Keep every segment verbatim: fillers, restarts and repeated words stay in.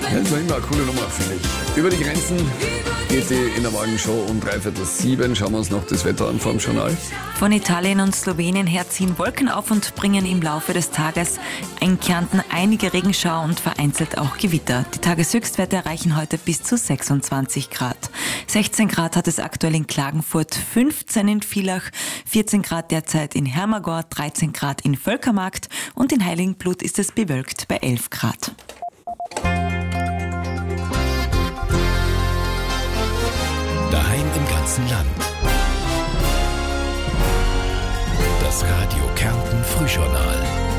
Das ist immer eine coole Nummer, finde ich. Über die Grenzen geht die in der Morgenshow um dreiviertel sieben. Schauen wir uns noch das Wetter an vor dem Journal. Von Italien und Slowenien her ziehen Wolken auf und bringen im Laufe des Tages in Kärnten einige Regenschauer und vereinzelt auch Gewitter. Die Tageshöchstwerte erreichen heute bis zu sechsundzwanzig Grad. sechzehn Grad hat es aktuell in Klagenfurt, fünfzehn in Villach, vierzehn Grad derzeit in Hermagor, dreizehn Grad in Völkermarkt und in Heiligenblut ist es bewölkt bei elf Grad. Daheim im ganzen Land. Das Radio Kärnten Frühjournal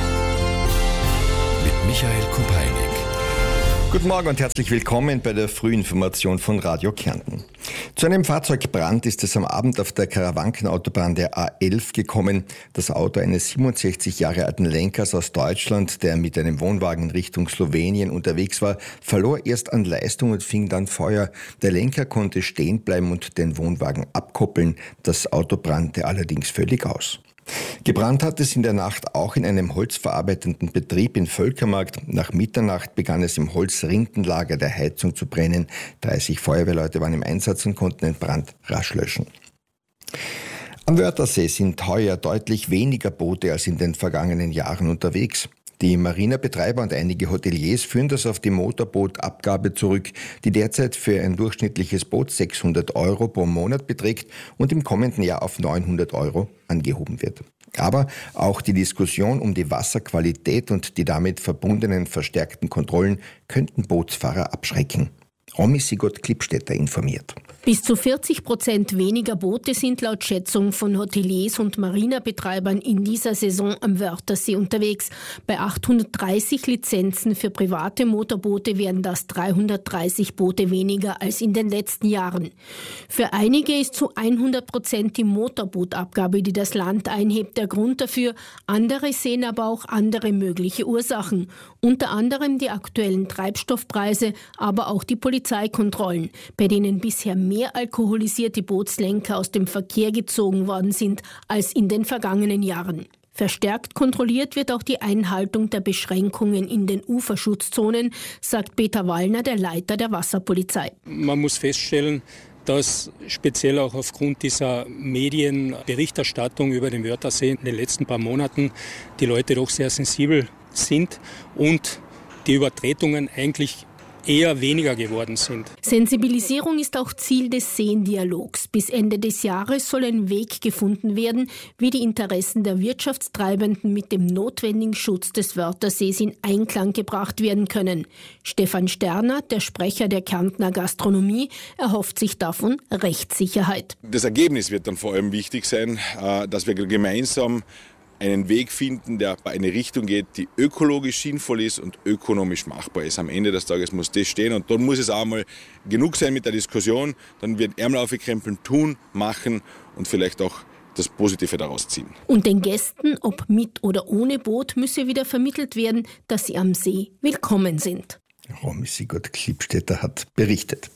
mit Michael Kupeinig. Guten Morgen und herzlich willkommen bei der Frühinformation von Radio Kärnten. Zu einem Fahrzeugbrand ist es am Abend auf der Karawankenautobahn der A elf gekommen. Das Auto eines siebenundsechzig Jahre alten Lenkers aus Deutschland, der mit einem Wohnwagen in Richtung Slowenien unterwegs war, verlor erst an Leistung und fing dann Feuer. Der Lenker konnte stehen bleiben und den Wohnwagen abkoppeln. Das Auto brannte allerdings völlig aus. Gebrannt hat es in der Nacht auch in einem holzverarbeitenden Betrieb in Völkermarkt. Nach Mitternacht begann es im Holzrindenlager der Heizung zu brennen. dreißig Feuerwehrleute waren im Einsatz und konnten den Brand rasch löschen. Am Wörthersee sind heuer deutlich weniger Boote als in den vergangenen Jahren unterwegs. Die Marinabetreiber und einige Hoteliers führen das auf die Motorbootabgabe zurück, die derzeit für ein durchschnittliches Boot sechshundert Euro pro Monat beträgt und im kommenden Jahr auf neunhundert Euro angehoben wird. Aber auch die Diskussion um die Wasserqualität und die damit verbundenen verstärkten Kontrollen könnten Bootsfahrer abschrecken. Romy Sigurd-Klippstätter informiert. Bis zu vierzig Prozent weniger Boote sind laut Schätzung von Hoteliers und Marinabetreibern in dieser Saison am Wörthersee unterwegs. Bei achthundertdreißig Lizenzen für private Motorboote wären das dreihundertdreißig Boote weniger als in den letzten Jahren. Für einige ist zu hundert Prozent die Motorbootabgabe, die das Land einhebt, der Grund dafür. Andere sehen aber auch andere mögliche Ursachen. Unter anderem die aktuellen Treibstoffpreise, aber auch die Polizeikontrollen, bei denen bisher mehr mehr alkoholisierte Bootslenker aus dem Verkehr gezogen worden sind als in den vergangenen Jahren. Verstärkt kontrolliert wird auch die Einhaltung der Beschränkungen in den Uferschutzzonen, sagt Peter Wallner, der Leiter der Wasserpolizei. Man muss feststellen, dass speziell auch aufgrund dieser Medienberichterstattung über den Wörthersee in den letzten paar Monaten die Leute doch sehr sensibel sind und die Übertretungen eigentlich eher weniger geworden sind. Sensibilisierung ist auch Ziel des Seendialogs. Bis Ende des Jahres soll ein Weg gefunden werden, wie die Interessen der Wirtschaftstreibenden mit dem notwendigen Schutz des Wörthersees in Einklang gebracht werden können. Stefan Sterner, der Sprecher der Kärntner Gastronomie, erhofft sich davon Rechtssicherheit. Das Ergebnis wird dann vor allem wichtig sein, dass wir gemeinsam einen Weg finden, der bei eine Richtung geht, die ökologisch sinnvoll ist und ökonomisch machbar ist. Am Ende des Tages muss das stehen und dann muss es auch mal genug sein mit der Diskussion. Dann wird Ärmel aufkrempeln, tun, machen und vielleicht auch das Positive daraus ziehen. Und den Gästen, ob mit oder ohne Boot, müsse wieder vermittelt werden, dass sie am See willkommen sind. Romy Sigurd-Klippstätter hat berichtet.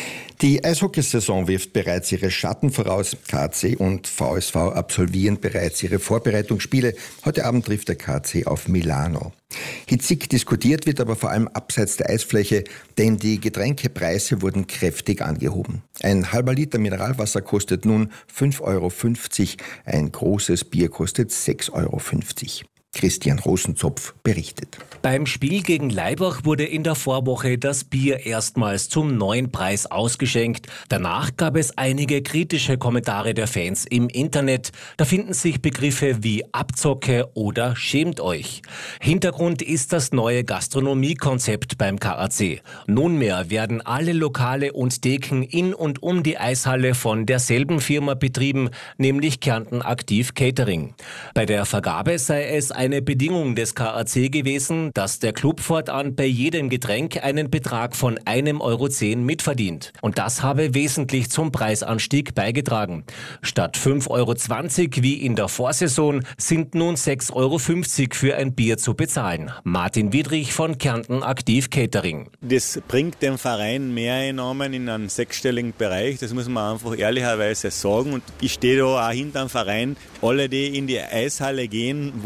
Die Eishockeysaison wirft bereits ihre Schatten voraus. K A C und V S V absolvieren bereits ihre Vorbereitungsspiele. Heute Abend trifft der K A C auf Milano. Hitzig diskutiert wird aber vor allem abseits der Eisfläche, denn die Getränkepreise wurden kräftig angehoben. Ein halber Liter Mineralwasser kostet nun fünf Euro fünfzig, ein großes Bier kostet sechs Euro fünfzig. Christian Rosenzopf berichtet. Beim Spiel gegen Laibach wurde in der Vorwoche das Bier erstmals zum neuen Preis ausgeschenkt. Danach gab es einige kritische Kommentare der Fans im Internet. Da finden sich Begriffe wie Abzocke oder Schämt euch. Hintergrund ist das neue Gastronomiekonzept beim K A C. Nunmehr werden alle Lokale und Theken in und um die Eishalle von derselben Firma betrieben, nämlich Kärnten Aktiv Catering. Bei der Vergabe sei es eine Bedingung des K A C gewesen, dass der Club fortan bei jedem Getränk einen Betrag von einem Euro zehn mitverdient. Und das habe wesentlich zum Preisanstieg beigetragen. Statt fünf Euro zwanzig wie in der Vorsaison sind nun sechs Euro fünfzig für ein Bier zu bezahlen. Martin Wiedrich von Kärnten Aktiv Catering. Das bringt dem Verein Mehreinnahmen in einen sechsstelligen Bereich. Das muss man einfach ehrlicherweise sagen. Und ich stehe da auch hinter dem Verein. Alle, die in die Eishalle gehen, wollen am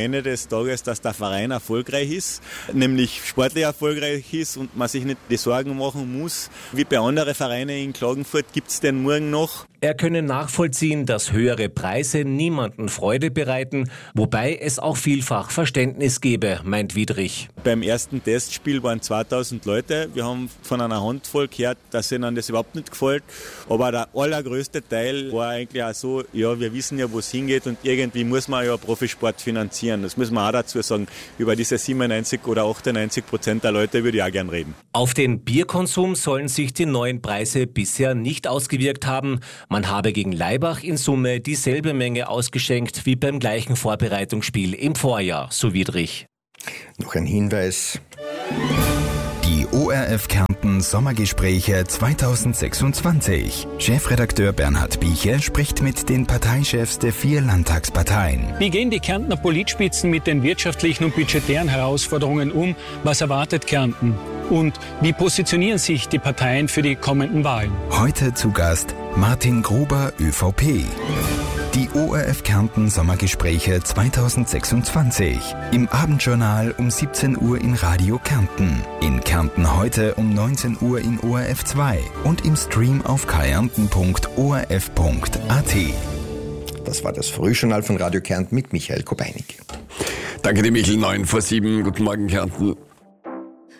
Ende des Tages, dass der Verein erfolgreich ist, nämlich sportlich erfolgreich ist und man sich nicht die Sorgen machen muss, wie bei anderen Vereinen in Klagenfurt, gibt es den morgen noch. Er könne nachvollziehen, dass höhere Preise niemanden Freude bereiten, wobei es auch vielfach Verständnis gebe, meint Wiedrich. Beim ersten Testspiel waren zweitausend Leute. Wir haben von einer Handvoll gehört, dass ihnen das überhaupt nicht gefällt. Aber der allergrößte Teil war eigentlich auch so, ja, wir wissen ja, wo es hingeht und irgendwie muss man ja Profisport finanzieren. Das müssen wir auch dazu sagen. Über diese siebenundneunzig oder achtundneunzig Prozent der Leute würde ich auch gern reden. Auf den Bierkonsum sollen sich die neuen Preise bisher nicht ausgewirkt haben. Man habe gegen Laibach in Summe dieselbe Menge ausgeschenkt wie beim gleichen Vorbereitungsspiel im Vorjahr, so Wiedrich. Noch ein Hinweis. Die O R F Kärnten Sommergespräche zweitausendsechsundzwanzig. Chefredakteur Bernhard Bieche spricht mit den Parteichefs der vier Landtagsparteien. Wie gehen die Kärntner Politspitzen mit den wirtschaftlichen und budgetären Herausforderungen um? Was erwartet Kärnten? Und wie positionieren sich die Parteien für die kommenden Wahlen? Heute zu Gast Martin Gruber, ÖVP. Die O R F Kärnten Sommergespräche zweitausendsechsundzwanzig. Im Abendjournal um siebzehn Uhr in Radio Kärnten. In Kärnten heute um neunzehn Uhr in O R F zwei und im Stream auf kärnten punkt o r f punkt a t. Das war das Frühjournal von Radio Kärnten mit Michael Kubeinig. Danke dir, Michael. neun vor sieben. Guten Morgen, Kärnten.